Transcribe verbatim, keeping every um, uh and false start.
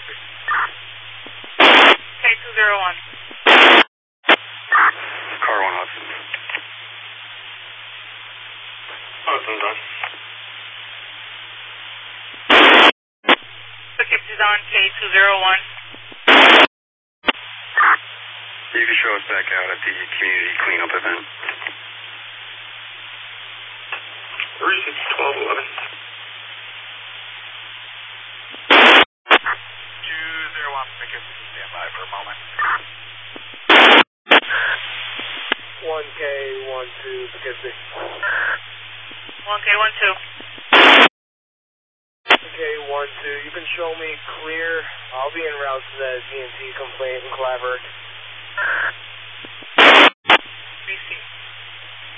Poughkeepsie. K two zero one. Car one Hudson. Hudson done. Poughkeepsie's on K two zero one. You can show us back out at the community cleanup event. three six twelve eleven. two zero one, Poughkeepsie, stand by for a moment. one K one two, Poughkeepsie. one K one two. K one two, you can show me clear. I'll be en route to that G and T complaint in Clavert.